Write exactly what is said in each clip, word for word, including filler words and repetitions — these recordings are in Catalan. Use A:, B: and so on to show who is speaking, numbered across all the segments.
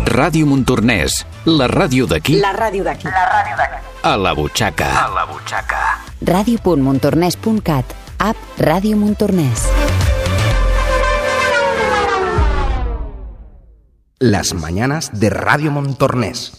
A: Ràdio Montornès, la ràdio d'aquí.
B: La ràdio d'aquí. La ràdio d'aquí.
A: A la butxaca. A la butxaca.
C: ràdio punt montornès punt cat. App Ràdio Montornès.
D: Las mañanas de Radio Montornès.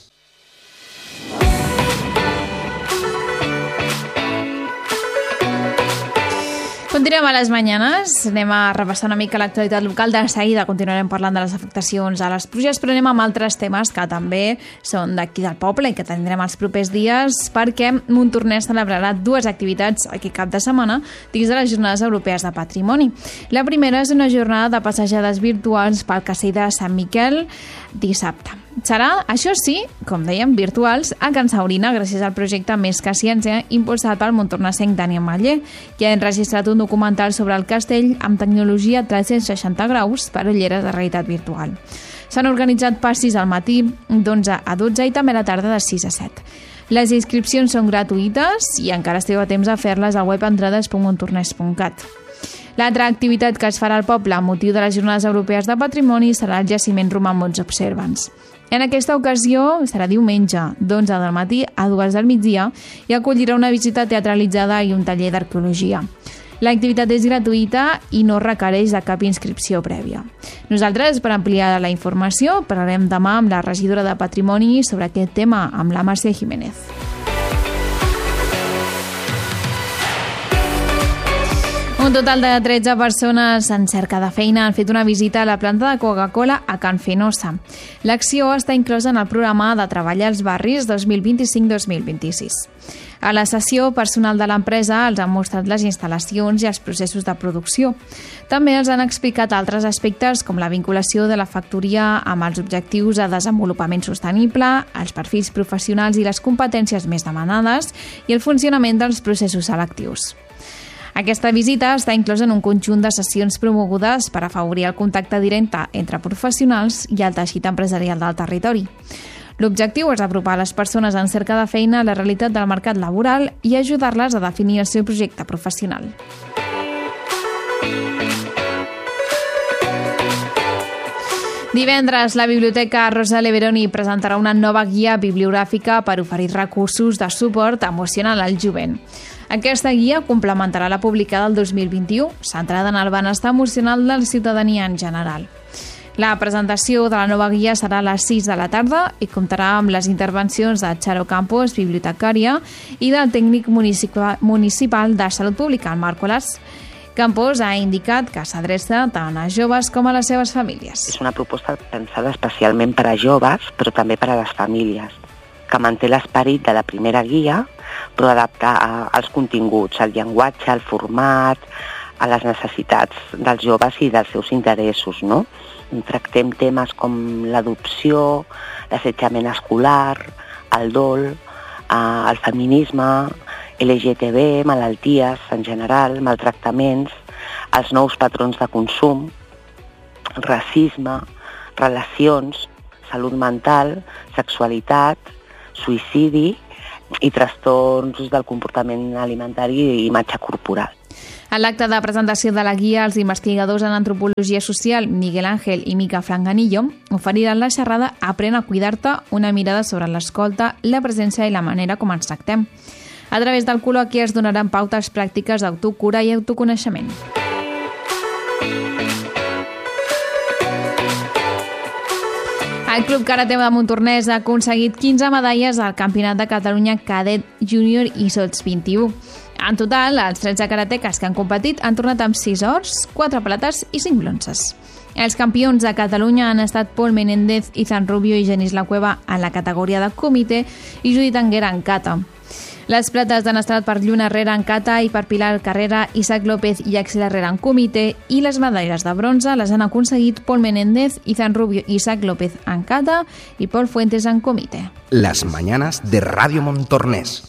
E: Continuem a les mañanes, anem a repassar una mica l'actualitat local. De seguida continuarem parlant de les afectacions a les pluges, però anem amb altres temes que també són d'aquí del poble i que tindrem els propers dies, perquè Montornès celebrarà dues activitats aquest cap de setmana dins de les Jornades Europees de Patrimoni. La primera és una jornada de passejades virtuals pel Castell de Sant Miquel dissabte. Serà, això sí, com dèiem, virtuals a Can Saurina, gràcies al projecte Més que Ciència, impulsat pel montornesenc Daniel Maller, que ha enregistrat un documental sobre el castell amb tecnologia tres-cents seixanta graus per ulleres de realitat virtual. S'han organitzat passis al matí d'onze a dotze i també a la tarda de sis a set. Les inscripcions són gratuïtes i encara esteu a temps a fer-les al web entrades punt montornès punt cat. L'altra activitat que es farà al poble amb motiu de les Jornades Europees de Patrimoni serà el jaciment romà Mots Observans. En aquesta ocasió serà diumenge, d'onze del matí a dues del migdia, i acollirà una visita teatralitzada i un taller d'arqueologia. L'activitat és gratuïta i no requereix de cap inscripció prèvia. Nosaltres, per ampliar la informació, parlarem demà amb la regidora de Patrimoni sobre aquest tema, amb la Mercè Jiménez. Un total de tretze persones en cerca de feina han fet una visita a la planta de Coca-Cola a Can Fenosa. L'acció està inclosa en el programa de treball als barris dos mil vint-i-cinc dos mil vint-i-sis. A la sessió, personal de l'empresa els ha mostrat les instal·lacions i els processos de producció. També els han explicat altres aspectes com la vinculació de la factoria amb els objectius de desenvolupament sostenible, els perfils professionals i les competències més demanades i el funcionament dels processos selectius. Aquesta visita està inclosa en un conjunt de sessions promogudes per afavorir el contacte directe entre professionals i el teixit empresarial del territori. L'objectiu és apropar les persones en cerca de feina a la realitat del mercat laboral i ajudar-les a definir el seu projecte professional. Divendres, la Biblioteca Rosa Leveroni presentarà una nova guia bibliogràfica per oferir recursos de suport emocional al jovent. Aquesta guia complementarà la publicada el dos mil vint-i-u, centrada en el benestar emocional de la ciutadania en general. La presentació de la nova guia serà a les sis de la tarda i comptarà amb les intervencions de Charo Campos, bibliotecària, i del tècnic municipal de Salut Pública, el Marc Colàs. Campos ha indicat que s'adreça tant a joves com a les seves famílies.
F: És una proposta pensada especialment per a joves, però també per a les famílies, que manté l'esperit de la primera guia, però adapta als continguts, al llenguatge, al format, a les necessitats dels joves i dels seus interessos, no? Tractem temes com l'adopció, l'assetjament escolar, el dol, el feminisme, L G T B, malalties en general, maltractaments, els nous patrons de consum, racisme, relacions, salut mental, sexualitat, suïcidi i trastorns del comportament alimentari i imatge corporal.
E: En l'acte de presentació de la guia, els investigadors en antropologia social Miguel Ángel i Mica Franganillo oferiran la xerrada Aprèn a cuidar-te, una mirada sobre l'escolta, la presència i la manera com ens tractem. A través del col·loqui es donaran pautes pràctiques d'autocura i autoconeixement. El Club Karate de Montornès ha aconseguit quinze medalles al Campionat de Catalunya Cadet Júnior i Sots vint-i-u. En total, els tretze karateques que han competit han tornat amb sis ors, quatre plates i cinc bronzes. Els campions de Catalunya han estat Pol Menéndez, Izan Rubio i Genís La Cueva en la categoria de comitè i Judit Anguera en kata. Les plates han estat per Lluna Herrera en kata i per Pilar Carrera, Isaac López i Axel Herrera en comitè, i les medalles de bronze les han aconseguit Pol Menéndez, Izan Rubio i Isaac López en kata i Pol Fuentes en comitè.
D: Las mañanas de Radio Montornès.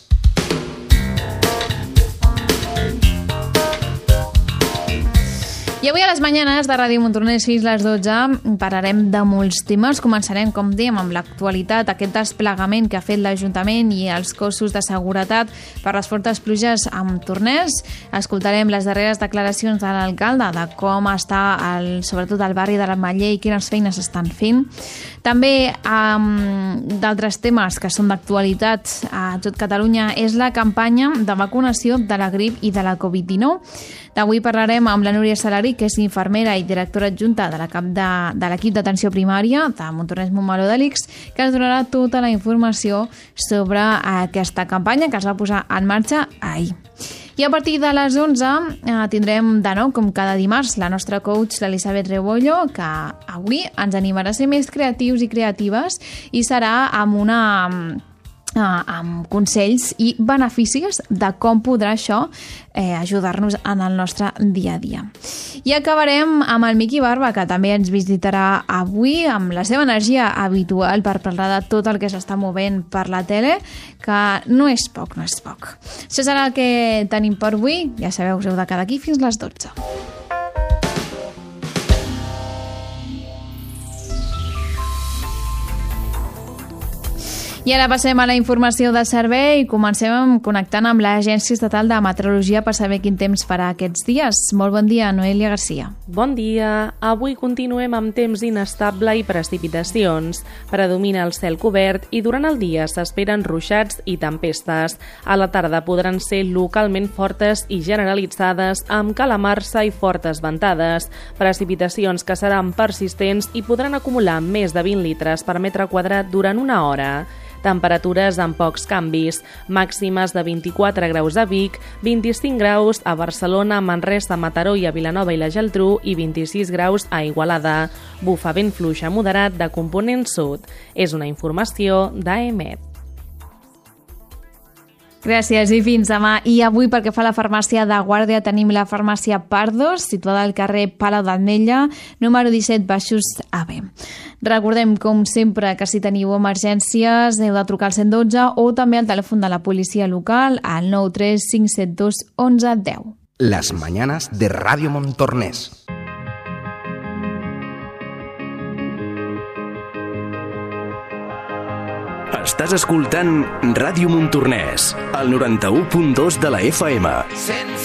E: I avui a les Mañanes de Ràdio Montornès fins les dotze parlarem de molts temes. Començarem, com dèiem, amb l'actualitat, aquest desplegament que ha fet l'Ajuntament i els cossos de seguretat per les fortes pluges a Montornès. Escoltarem les darreres declaracions de l'alcalde de com està, el, sobretot el barri de l'Ametller, i quines feines estan fent. També um, d'altres temes que són d'actualitat a tot Catalunya és la campanya de vacunació de la grip i de la covid dinou. D'avui parlarem amb la Núria Salari, que és infermera i directora adjunta de la cap de, de l'equip d'atenció primària de Montornès Montmeló de l'I C S, que ens donarà tota la informació sobre aquesta campanya que es va posar en marxa ahir. I a partir de les onze eh, tindrem de nou, com cada dimarts, la nostra coach, l'Elisabet Rebollo, que avui ens animarà a ser més creatius i creatives i serà amb una... Uh, amb consells i beneficis de com podrà això eh, ajudar-nos en el nostre dia a dia. I acabarem amb el Miqui Barba, que també ens visitarà avui amb la seva energia habitual per parlar de tot el que s'està movent per la tele, que no és poc, no és poc. Això serà el que tenim per avui. Ja sabeu, us heu de quedar aquí fins les dotze. I ara passem a la informació de servei i comencem connectant amb l'Agència Estatal de Meteorologia per saber quin temps farà aquests dies. Molt bon dia, Noelia Garcia.
G: Bon dia. Avui continuem amb temps inestable i precipitacions. Predomina el cel cobert i durant el dia s'esperen ruixats i tempestes. A la tarda podran ser localment fortes i generalitzades amb calamarsa i fortes ventades. Precipitacions que seran persistents i podran acumular més de vint litres per metre quadrat durant una hora. Temperatures amb pocs canvis, màximes de vint-i-quatre graus a Vic, vint-i-cinc graus a Barcelona, Manresa, Mataró i a Vilanova i la Geltrú i vint-i-sis graus a Igualada. Bufa vent fluix a moderat de component sud. És una informació d'A E M E T.
E: Gràcies i fins demà. I avui, pel que fa a la farmàcia de Guàrdia, tenim la farmàcia Pardos, situada al carrer Palau d'Ametlla, número disset baixos A B. Recordem, com sempre, que si teniu emergències heu de trucar al cent dotze o també al telèfon de la policia local al nou tres cinc set dos onze deu.
D: Las mañanas de Radio Montornès.
A: Estàs escoltant Ràdio Montornès, al noranta-u punt dos de la F M.